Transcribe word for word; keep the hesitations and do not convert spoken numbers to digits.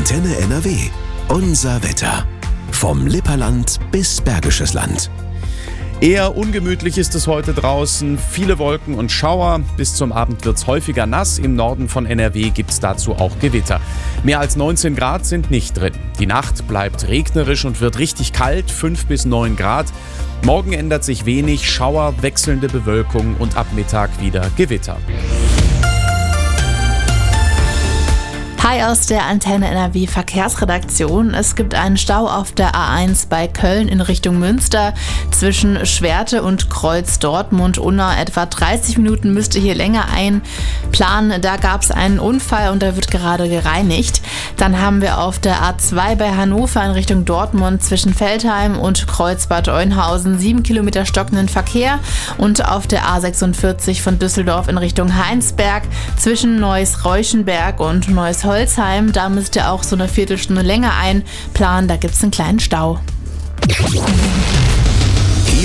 Antenne N R W. Unser Wetter. Vom Lipperland bis Bergisches Land. Eher ungemütlich ist es heute draußen. Viele Wolken und Schauer. Bis zum Abend wird es häufiger nass. Im Norden von N R W gibt es dazu auch Gewitter. Mehr als neunzehn Grad sind nicht drin. Die Nacht bleibt regnerisch und wird richtig kalt, fünf bis neun Grad. Morgen ändert sich wenig, Schauer, wechselnde Bewölkung und ab Mittag wieder Gewitter. Hi aus der Antenne N R W Verkehrsredaktion. Es gibt einen Stau auf der A eins bei Köln in Richtung Münster. Zwischen Schwerte und Kreuz Dortmund-Unna etwa dreißig Minuten müsst ihr hier länger einplanen. Da gab es einen Unfall und da wird gerade gereinigt. Dann haben wir auf der A zwei bei Hannover in Richtung Dortmund zwischen Veltheim und Kreuz Bad Oeynhausen sieben Kilometer stockenden Verkehr. Und auf der A sechsundvierzig von Düsseldorf in Richtung Heinsberg zwischen Neuss-Reuschenberg und Neuss-Holzheim. Da müsst ihr auch so eine Viertelstunde länger einplanen, da gibt es einen kleinen Stau.